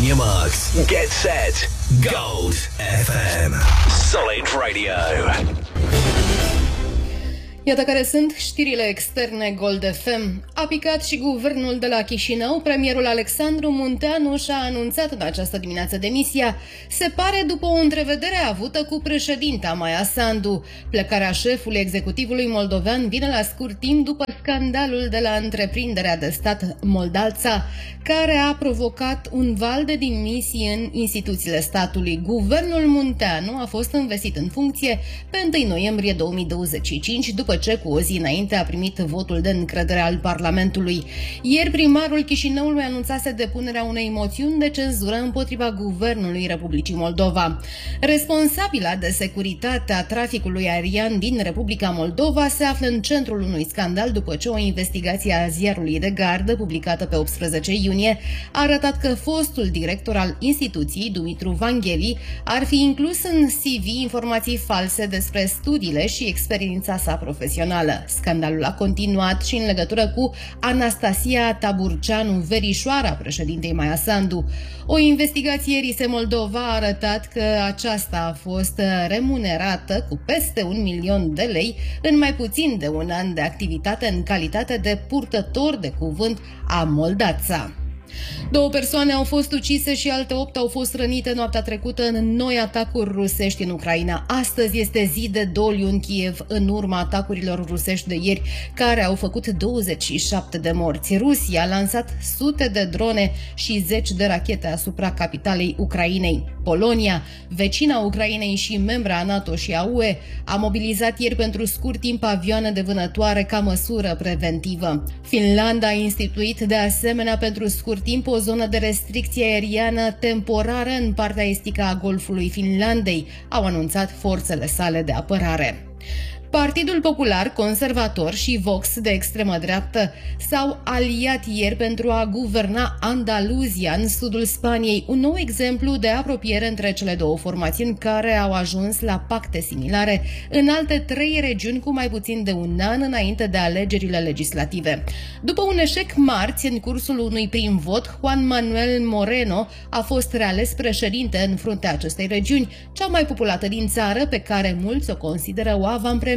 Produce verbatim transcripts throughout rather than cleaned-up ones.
your marks. Get set. Gold F M. Solid Radio. Iată care sunt știrile externe Gold F M. A picat și guvernul de la Chișinău. Premierul Alexandru Munteanu și-a anunțat în această dimineață demisia. Se pare după o întrevedere avută cu președinta Maia Sandu. Plecarea șefului executivului moldovean vine la scurt timp după scandalul de la întreprinderea de stat Moldalța, care a provocat un val de dimisii în instituțiile statului. Guvernul Munteanu a fost investit în funcție pe întâi noiembrie două mii douăzeci și cinci, după ce cu o zi înainte a primit votul de încredere al Parlamentului. Ieri primarul Chișinăului anunțase depunerea unei moțiuni de cenzură împotriva Guvernului Republicii Moldova. Responsabila de securitate a traficului aerian din Republica Moldova se află în centrul unui scandal după ce o investigație a ziarului de gardă, publicată pe optsprezece iunie, a arătat că fostul director al instituției, Dumitru Vangheli, ar fi inclus în C V informații false despre studiile și experiența sa profesională. Scandalul a continuat și în legătură cu Anastasia Taburceanu, verișoara președintei Maia Sandu. O investigație Rise Moldova a arătat că aceasta a fost remunerată cu peste un milion de lei în mai puțin de un an de activitate în calitate de purtător de cuvânt a Moldalța. Două persoane au fost ucise și alte opt au fost rănite noaptea trecută în noi atacuri rusești în Ucraina. Astăzi este zi de doliu în Kiev în urma atacurilor rusești de ieri, care au făcut douăzeci și șapte de morți. Rusia a lansat sute de drone și zeci de rachete asupra capitalei Ucrainei. Polonia, vecina Ucrainei și membra a NATO și a U E, a mobilizat ieri pentru scurt timp avioane de vânătoare ca măsură preventivă. Finlanda a instituit de asemenea pentru scurt timp o zonă de restricție aeriană temporară în partea estică a Golfului Finlandei, au anunțat forțele sale de apărare. Partidul Popular Conservator și Vox de extremă dreaptă s-au aliat ieri pentru a guverna Andaluzia în sudul Spaniei, un nou exemplu de apropiere între cele două formațiuni care au ajuns la pacte similare în alte trei regiuni cu mai puțin de un an înainte de alegerile legislative. După un eșec marți în cursul unui prim vot, Juan Manuel Moreno a fost reales președinte în fruntea acestei regiuni, cea mai populată din țară, pe care mulți o consideră o avantpremieră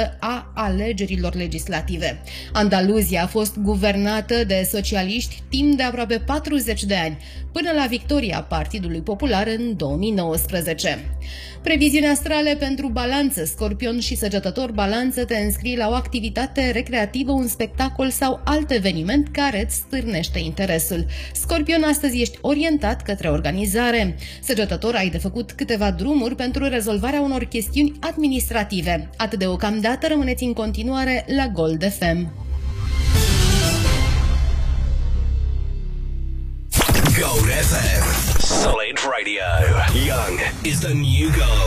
a alegerilor legislative. Andaluzia a fost guvernată de socialiști timp de aproape patruzeci de ani, până la victoria Partidului Popular în două mii nouăsprezece. Previziuni astrale pentru Balanță, Scorpion și Săgetător. Balanță, te înscrii la o activitate recreativă, un spectacol sau alt eveniment care îți stârnește interesul. Scorpion, astăzi ești orientat către organizare. Săgetător, ai de făcut câteva drumuri pentru rezolvarea unor chestiuni administrative. Atât de deocamdată, rămâneți în continuare la Gold F M. Gold F M. Solid Radio. Young is the new gold.